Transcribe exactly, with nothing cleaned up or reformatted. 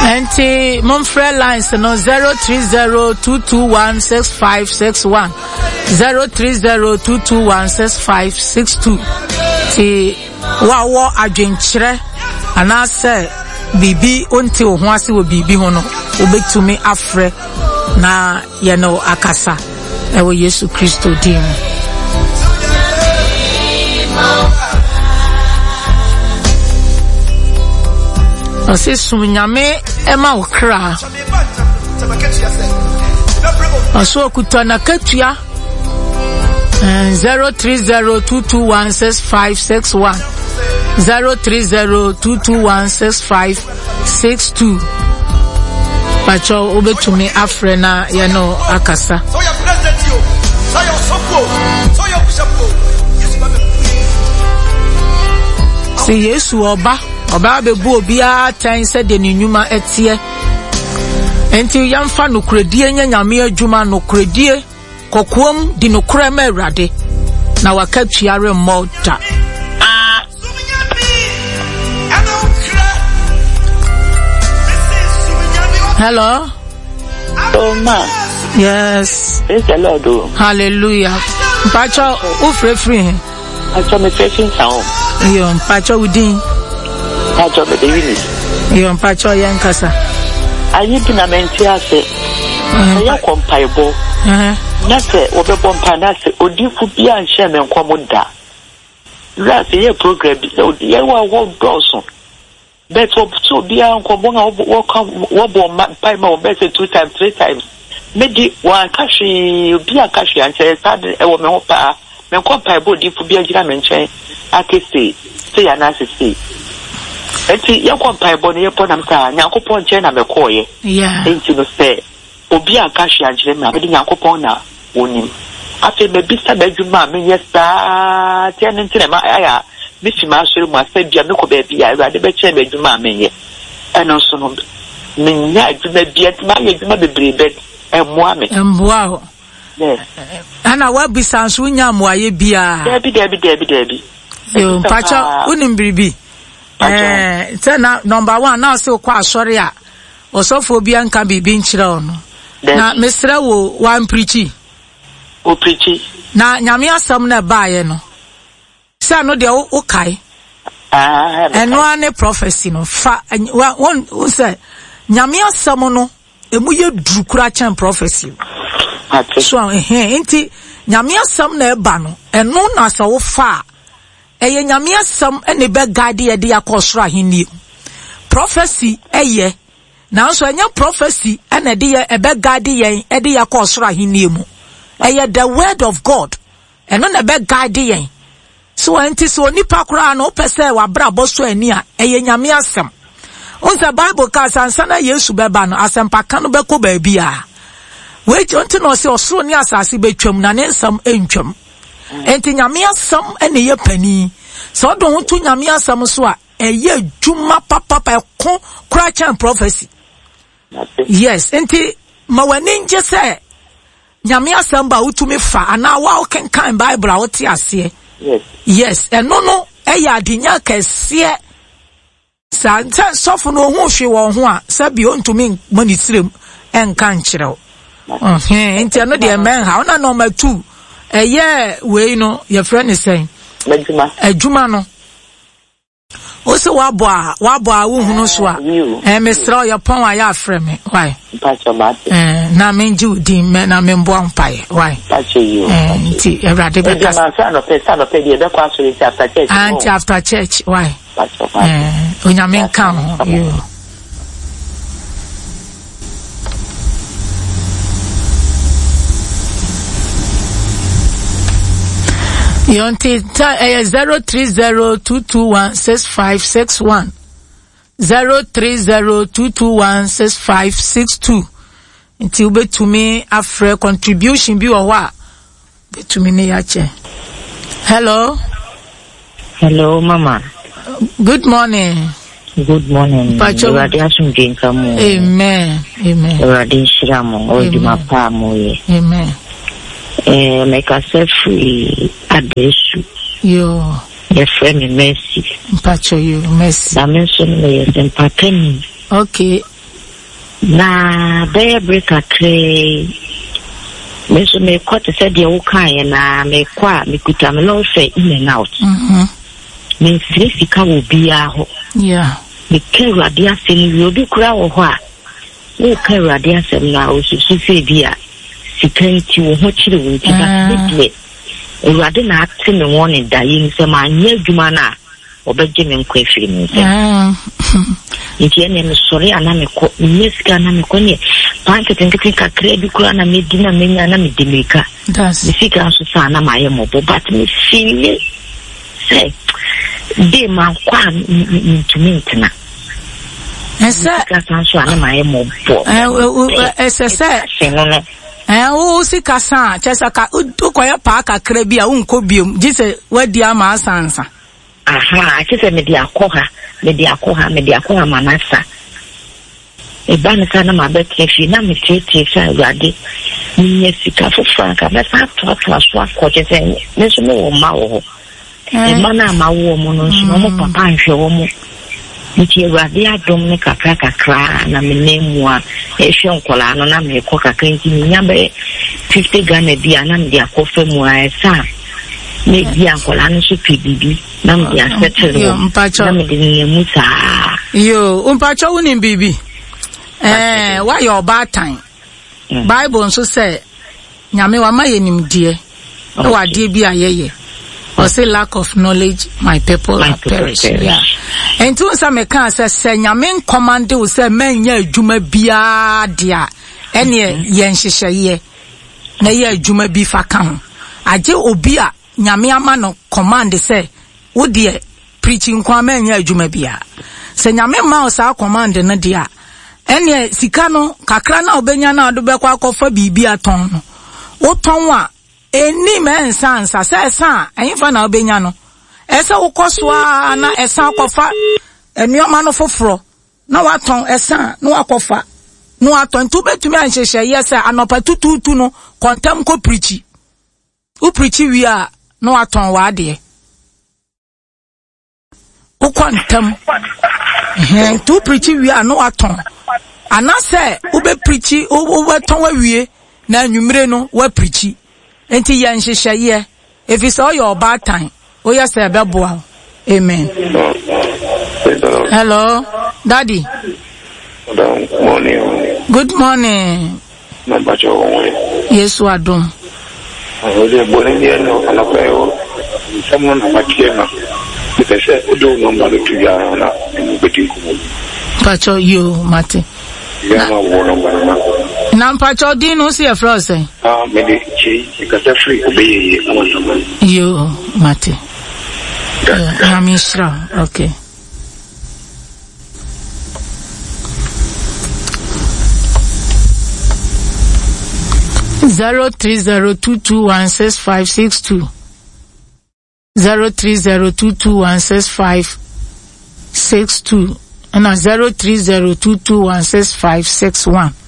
Enti Mumfre lines no zero three zero two two one six five six one zero three zero two two one six five six two. Ti wa wo adwenkyere anase bibi onti wo ho ase wo bibi ho no obetumi afre na ye no akasa ewo Yesu Kristo dim. Ose sumunyame ema okra aso okuta na katua zero three zero two two one six five six one zero three zero two two one six five six two. Pacho obetumi afre na ye no akasa. So your president you, so your support, so your bishop. Si Yesu oba oba bebu obia tan se de nyuma etie. Enti yamfa no kredie nya nyame adwuma no kredie kokoam di no krema awrade na wakatuare mmota. Hello. Oh ma. Yes. Praise the Lord. Oh. Hallelujah. Pacho ufre free. Pacho me free sound. Yo pacho udin. Pacho me David. Yo pacho yankasa. Ayi bina menti ase. Ya kompaibo. Eh. Na se obe bompa na se odifu bia nhye me nkomoda. Ra se ye program bi se odi ye wa wo doso. But so be uncle Bonga walk up by my better two times, three times. Maybe one cashy be a cashy and say, a woman opa, men compare body for be a German chain. I can say, say an answer say. And see, you compare body upon them, Yanko Pon Jenna McCoy. Yeah, ain't you no say, or be a cashy and Gemma, but Yanko Pona, woman. After maybe some bedroom, mammy, yes, sir, ten into them, I. Mister Marshall must say, Bianco baby, I rather be chamber to mammy. And also, mean, I do not be at my mother breed and woman. And wow. Yes. And I will be sans winyam why ye be a Debbie, Debbie, Debbie, Debbie. You patcha wouldn't be. Eh, turn out number one now so quite sorry. Also for Bianca be being children. Now, Mister Wo, one preachy. Oh, preachy. Now, Yamia sumner by no. Sa no de okay. Ah, and one prophecy no fa one who say nyame asam no emu ye drukura chen prophecy. So eh enti nyame asam na eba no eno na sa wo fa eye nyame asam ene be guide ye de yakosoro ahenni prophecy eye na so enya prophecy ene de ye ebe guide ye e de yakosoro ahenni mu eye the word of God eno na be guide ye. So enti so nipa kura no pese wa brabo so ani a eye nyame asem. Onse Bible ka sansa na Yesu beba no asempa ka no beko ba bia. We jonti no se osoro ni asase betwam na ne nsam entwam. Enti nyame asem ene ye pani. So do huntu nyame asem so a eye dwuma papa pa ko kura chan prophecy. Yes, enti ma wani nje se nyame asem ba utumi fa ana wa o ken kan Bible a wote ase. Yes. Yes, and no no, eya dinya kese. Sa sofo no hu hwe wo ho a, sabi ontumi mani sirem enka nkyerɛw. Eh, enti no de men ha, ona number two. Eye we no, your friend is saying. Adwuma. Adwuma no. Ose wabo a, wabo a wo hunu so a. Eh, mesra your pon a ya frɛ me. Why? Eh, na menju di me na membo ampae. Why? Eh, nti Ewrade be ka. Anti after church. Why? Eh, onyame nka ho you. Yonti uh, zero three zero two two one six five six one zero three zero two two one six five six two. Until be to me afre contribution bi o wa be to me ne yache. Hello. Hello mama. Good morning. Good morning. Amen. Amen. Amen. Eh, make us free adesu. Yo. Your friend Mercy. Pacho you Mercy. I mentioned me as in Pateni. Okay. Na be break akre. Me so me kwat se de wo kan na me kwa me kuta me no say in and out. Mhm. Me sire sika wo bia ho. Yeah. Me kan rade asem wi obi kura wo ho a. Me kan rade asem na o su su fe bia. Sika nti wo ho kire wo nti ka se rade na ate me won da yin se ma nya adwuma na obeje me nkwa afiri me nse. Ah. Nti ene me sori ana me ko meska na me ko ne panke tenkete ka kredi kura na me dina me nya na me dimeka. That's Sika so sa na ma ye mo bo but me feel say de man kwa ntumintina. Esa Sika san so ana ma ye mo bo. Eh esa se no no. Eh wo sika san chesa ka ukoya pa ka krebi a unko biom gise wadi ama asansa. Aha, chese me dia koha, me dia koha, me dia koha manasa. E bana sana ma be kefi na me tete fa rade. Nye sika fo franka me fa to to so akọ chese me so me wo ma wo. E mana ma wo mo no so mo papa nhwe wo mo. Nti rade adom ne kakra kakra na me nemu a e hwe nkola no na me ko kakra nti nya be fifty Ghana bia na me dia ko fa mu a esa. Me dia nkola no so pibibi na me dia settle. Yo mpacho. Na me dia musa. Yo mpacho woni bibi. Eh why your bad time? Bible nso say nyame wa ma yenimdie. E wa die bi ayeye. Or say lack of knowledge, my people My are people perish. perish. Yeah. And to some can say say nyame command will say men ye adwuma bia dia. Ene ye nhihye ye. Na ye adwuma bi fa ka ho. Age obi a nyame ama no command say wo de preaching kwa men ye adwuma bia. Se nyame ma o sa command na dia. Ene sika no kakra na obenya na odobekwa akofa bibi aton no. Wo ton a eni men sansa se san enfa na obenya no ese wokoswa na esan akofa enuoma no foforo na waton esan na wakofa no waton tu betumi anhyehyɛ yesa anopa tututu no kontem ko preachi u preachi wi a na waton wade u kontem eh tu preachi wi a na waton anase u be preachi u beton wa wie na anwumre no wa preachi enti ya nhyehyɛ if it's all your bad time o ya say beboa. Amen. Hello daddy. Good morning. Good morning. Number two. Yes wadom. O de bonenye no anapayo. Someone amakiema. Because I do number two ya na betinkumu. Pacho you mate. Ya ma wo number. Na mpacho di no see afro say. Ah me de chi because free obeye amon. You mate. Na mishra. Okay. Zero three zero two two one six five six two. Zero three zero two two one six five six two. And zero three zero two two one six five six one.